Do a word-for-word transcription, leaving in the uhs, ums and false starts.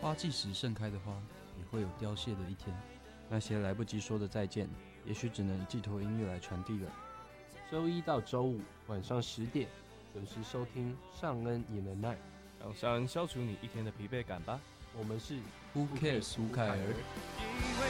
花季时盛开的花，也会有凋谢的一天。 那些来不及说的再见，也许只能寄托音乐来传递了。 周一到周五晚上十点，准时收听尚恩也能耐， 让尚恩消除你一天的疲惫感吧。 我们是 Who cares 吴凯儿。 因为